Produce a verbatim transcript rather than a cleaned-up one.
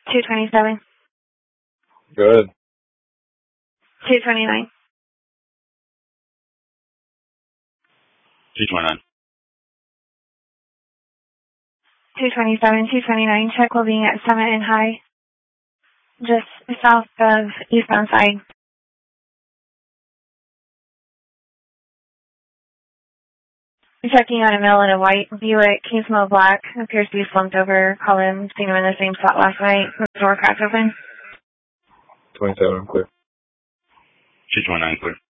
two twenty-seven. Good. two twenty-nine. two twenty-nine. two twenty-seven, two twenty-nine. Check will be at Summit and High, just south of eastbound side. Checking on a male in a white Buick, Kingsmo black, appears to be slumped over. Call him, seen him in the same spot last night. Door cracked open. twenty-seven, clear. two twenty-nine, clear.